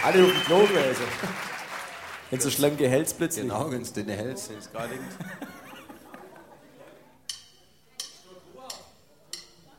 Alle auf dem Klo gewesen. Wenn so schlanke Hälsblitze. Genau, wenn es dünne Hälse sind, gerade.